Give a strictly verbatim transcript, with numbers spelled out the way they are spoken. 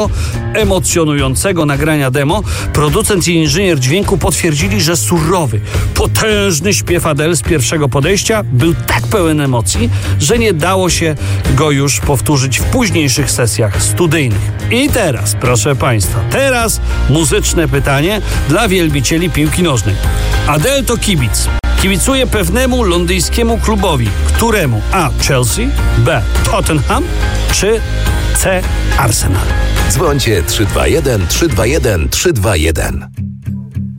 emocjonującego nagrania demo producent i inżynier dźwięku potwierdzili, że surowy, potężny śpiew Adele z pierwszego podejścia był tak pełen emocji, że nie dało się go już powtórzyć w późniejszych sesjach studyjnych. I teraz, proszę Państwa, teraz muzyczne pytanie dla wielbicieli piłki nożnej. Adele to kibic. Kibicuje pewnemu londyńskiemu klubowi. Któremu? A. Chelsea, B. Tottenham, czy C. Arsenal? Dzwońcie trzy dwa jeden trzy dwa jeden trzy dwa jeden.